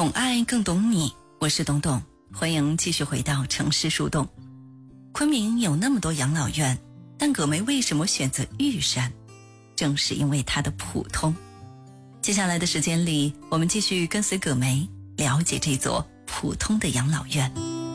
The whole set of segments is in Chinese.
懂爱更懂你，我是董董，欢迎继续回到城市树洞。昆明有那么多养老院，但葛梅为什么选择玉山？正是因为它的普通。接下来的时间里，我们继续跟随葛梅了解这座普通的养老院。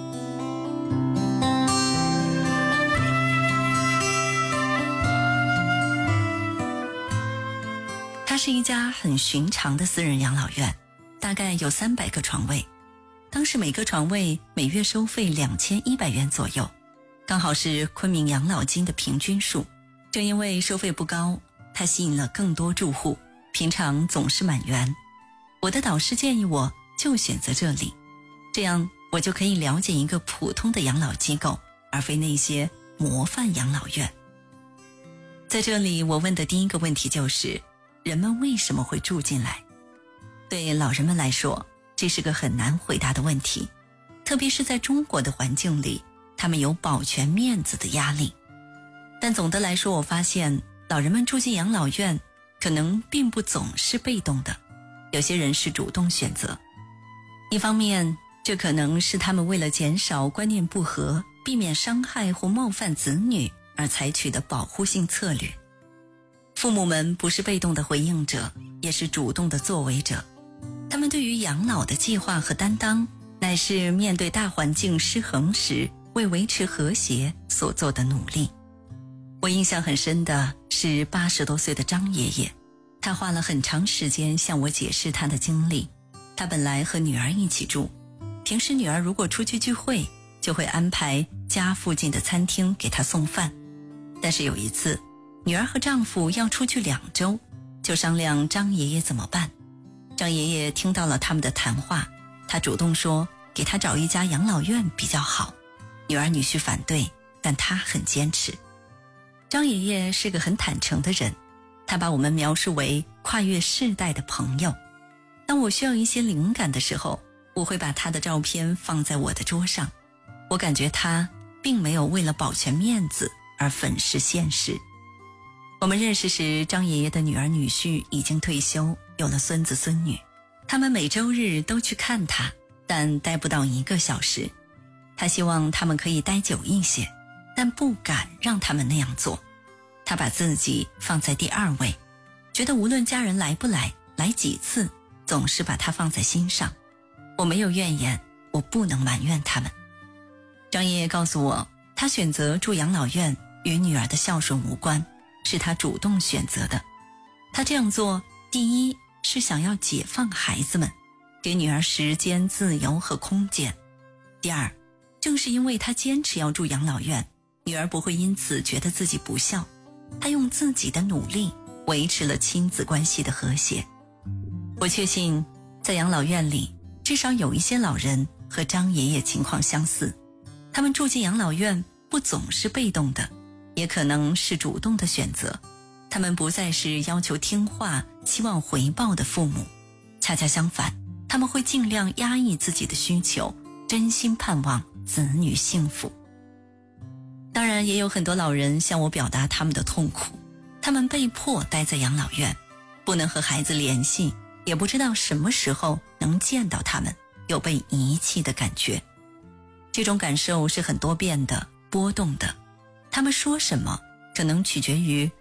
它是一家很寻常的私人养老院，大概有300个床位，当时每个床位每月收费2100元左右，刚好是昆明养老金的平均数。正因为收费不高，它吸引了更多住户，平常总是满员。我的导师建议我就选择这里，这样我就可以了解一个普通的养老机构，而非那些模范养老院。在这里，我问的第一个问题就是人们为什么会住进来？对老人们来说，这是个很难回答的问题，特别是在中国的环境里，他们有保全面子的压力。但总的来说，我发现老人们住进养老院可能并不总是被动的，有些人是主动选择。一方面，这可能是他们为了减少观念不合，避免伤害或冒犯子女而采取的保护性策略。父母们不是被动的回应者，也是主动的作为者。他们对于养老的计划和担当，乃是面对大环境失衡时为维持和谐所做的努力。我印象很深的是80多岁的张爷爷，他花了很长时间向我解释他的经历。他本来和女儿一起住，平时女儿如果出去聚会，就会安排家附近的餐厅给他送饭。但是有一次，女儿和丈夫要出去2周，就商量张爷爷怎么办。张爷爷听到了他们的谈话，他主动说给他找一家养老院比较好。女儿女婿反对，但他很坚持。张爷爷是个很坦诚的人，他把我们描述为跨越世代的朋友。当我需要一些灵感的时候，我会把他的照片放在我的桌上。我感觉他并没有为了保全面子而粉饰现实。我们认识时，张爷爷的女儿女婿已经退休，有了孙子孙女，他们每周日都去看他，但待不到1个小时。他希望他们可以待久一些，但不敢让他们那样做。他把自己放在第2位，觉得无论家人来不来，来几次，总是把他放在心上。我没有怨言，我不能埋怨他们。张爷爷告诉我，他选择住养老院与女儿的孝顺无关，是他主动选择的。他这样做，第一是想要解放孩子们，给女儿时间、自由和空间。第二，正是因为他坚持要住养老院，女儿不会因此觉得自己不孝。他用自己的努力维持了亲子关系的和谐。我确信，在养老院里，至少有一些老人和张爷爷情况相似，他们住进养老院不总是被动的，也可能是主动的选择。他们不再是要求听话、期望回报的父母，恰恰相反，他们会尽量压抑自己的需求，真心盼望子女幸福。当然，也有很多老人向我表达他们的痛苦，他们被迫待在养老院，不能和孩子联系，也不知道什么时候能见到他们，有被遗弃的感觉。这种感受是很多变的、波动的，他们说什么可能取决于